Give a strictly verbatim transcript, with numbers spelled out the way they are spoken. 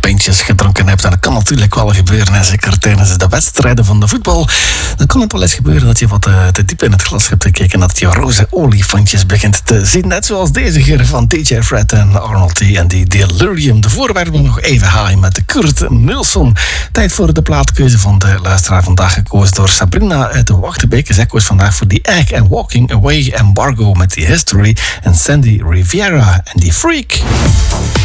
pintjes gedronken hebt. En dat kan natuurlijk wel gebeuren, en zeker tijdens de wedstrijden van de voetbal. Dan kan het wel eens gebeuren dat je wat uh, te diep in het glas hebt gekeken, dat je roze olifantjes begint te zien. Net zoals deze keer van D J Fred en Arnold T. en die Delirium. De voorwaarden nog even haaien met de Kurt Nilsson. Tijd voor de plaatkeuze van de luisteraar. Vandaag gekozen door Sabrina uit de Wachterbeek. Zij koos vandaag voor The Egg and Walking Away, Embargo met The History en Sandy Riviera en die Freak.